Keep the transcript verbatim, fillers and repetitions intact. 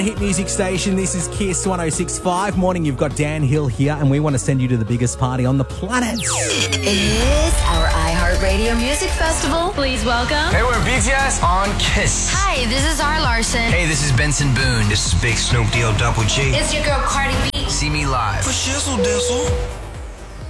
Hit music station, this is Kiss one oh six point five. Morning, you've got Dan Hill here, and we want to send you to the biggest party on the planet. It is our iHeartRadio Music Festival. Please welcome. Hey, we're B T S on Kiss. Hi, this is R. Larson. Hey, this is Benson Boone. This is Big Snoop D O Double G. It's your girl Cardi B. See me live. For shizzle dizzle.